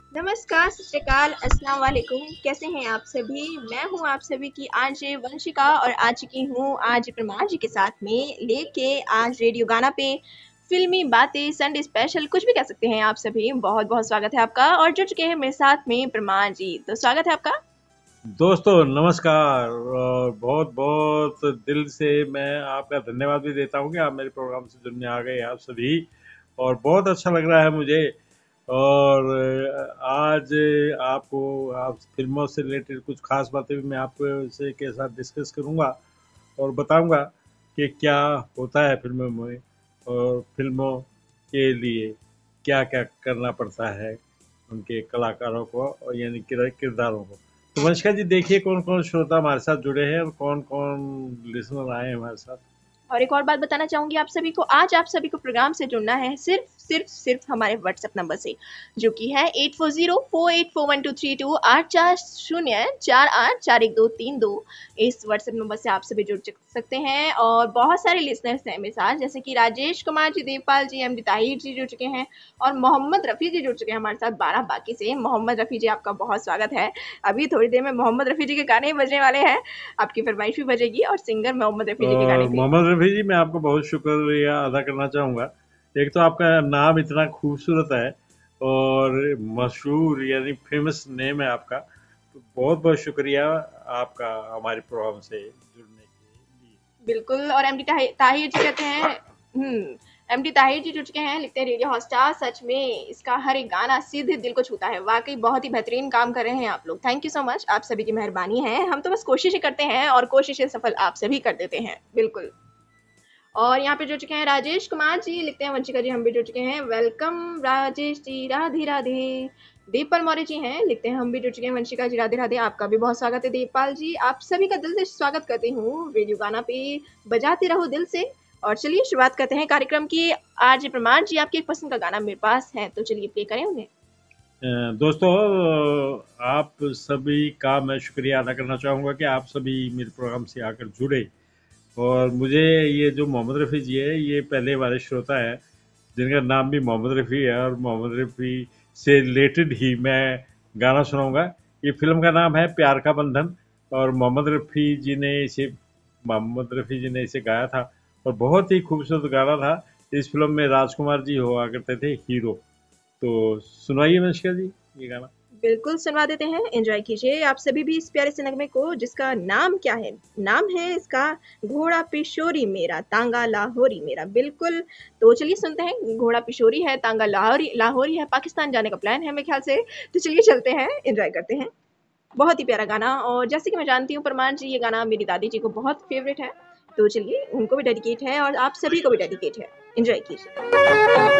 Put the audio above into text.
नमस्कार, सत श्री अकाल, अस्सलाम वालेकुम। कैसे हैं आप सभी? मैं हूं आप सभी की आरजे वंशिका और आ चुकी हूं आज प्रमाण जी के साथ में लेके आज रेडियो गाना पे फिल्मी बातें संडे स्पेशल कुछ भी कह सकते हैं आप सभी। बहुत बहुत स्वागत है आपका और जुड़ चुके हैं मेरे साथ में प्रमाण जी, तो स्वागत है आपका। दोस्तों नमस्कार और बहुत बहुत दिल से मैं आपका धन्यवाद भी देता हूँ कि आप मेरे प्रोग्राम से जुड़ने आ गए आप सभी। और बहुत अच्छा लग रहा है मुझे। और आज आपको आप फिल्मों से रिलेटेड कुछ खास बातें भी मैं आपको से के साथ डिस्कस करूँगा और बताऊँगा कि क्या होता है फिल्मों में और फिल्मों के लिए क्या क्या करना पड़ता है उनके कलाकारों को और यानी किरदारों को। तो वंशिका जी देखिए कौन कौन श्रोता हमारे साथ जुड़े हैं और कौन कौन लिसनर आए हैं हमारे साथ। और एक और बात बताना चाहूंगी आप सभी को, आज आप सभी को प्रोग्राम से जुड़ना है सिर्फ हमारे व्हाट्सएप नंबर से, जो कि है 8404841232 8404841232। इस व्हाट्सएप नंबर से आप सभी जुड़ सकते हैं। और बहुत सारे लिसनर्स हैं मेरे साथ, जैसे कि राजेश कुमार जी, देवपाल जी, एमडी ताहिर जी जुड़ चुके हैं और मोहम्मद रफ़ी जी जुड़ चुके हैं हमारे साथ 12 बाकी से। मोहम्मद रफ़ी जी आपका बहुत स्वागत है। अभी थोड़ी देर में मोहम्मद रफ़ी जी के गाने बजने वाले हैं, आपकी फरमाइश भी बजेगी और सिंगर मोहम्मद रफ़ी जी के गाने और भी। मोहम्मद रफ़ी जी मैं आपको बहुत शुक्रिया अदा करना चाहूँगा। एक तो आपका नाम इतना खूबसूरत है और मशहूर यानी फेमस नेम है आपका, तो बहुत बहुत शुक्रिया आपका हमारे प्रोग्राम से जुड़ने के लिए। बिल्कुल। और एमडी ताहिर जी कहते हैं, एमडी ताहिर जी जुड़ चुके हैं, लिखते हैं रेडियो हॉटस्टार सच में इसका हर एक गाना सीधे दिल को छूता है। वाकई बहुत ही बेहतरीन काम कर रहे हैं आप लोग। थैंक यू सो मच, आप सभी की मेहरबानी है। हम तो बस कोशिश ही करते हैं और कोशिशें सफल आप सभी कर देते हैं। बिल्कुल। और यहाँ पे जुड़ चुके हैं राजेश कुमार जी, लिखते हैं वंशिका जी हम भी जुड़ चुके हैं। वेलकम राजेश जी, राधे राधे। देवपाल मौर्य जी हैं, लिखते हैं हम भी जुड़ चुके हैं वंशिका जी, राधे राधे। आपका भी बहुत स्वागत है देवपाल जी, आप सभी का दिल से स्वागत करती हूँ रेडियो गाना पे। बजाते रहो दिल से। और चलिए शुरुआत करते हैं कार्यक्रम की। आज प्रमाण जी आपकी एक पसंद का गाना मेरे पास है, तो चलिए प्ले करें उन्हें। दोस्तों आप सभी का मैं शुक्रिया अदा करना चाहूँगा कि आप सभी मेरे प्रोग्राम से आकर जुड़े। और मुझे ये जो मोहम्मद रफ़ी जी है ये पहले वाले श्रोता है जिनका नाम भी मोहम्मद रफ़ी है और मोहम्मद रफ़ी से रिलेटेड ही मैं गाना सुनाऊंगा। ये फिल्म का नाम है प्यार का बंधन और मोहम्मद रफ़ी जी ने इसे गाया था और बहुत ही खूबसूरत गाना था। इस फिल्म में राजकुमार जी हुआ करते थे हीरो। तो सुनाइए वंशिका जी ये गाना। बिल्कुल सुनवा देते हैं, एंजॉय कीजिए आप सभी भी इस प्यारे से नगमे को, जिसका नाम क्या है? नाम है इसका घोड़ा पिशोरी मेरा, तांगा लाहौरी मेरा। बिल्कुल। तो चलिए सुनते हैं, घोड़ा पिशोरी है, तांगा लाहौरी लाहौरी है, पाकिस्तान जाने का प्लान है मेरे ख्याल से। तो चलिए चलते हैं, एंजॉय करते हैं। बहुत ही प्यारा गाना, और जैसे कि मैं जानती हूँ परमान जी, ये गाना मेरी दादी जी को बहुत फेवरेट है। तो चलिए उनको भी डेडिकेट है और आप सभी को भी डेडिकेट है। एंजॉय कीजिए।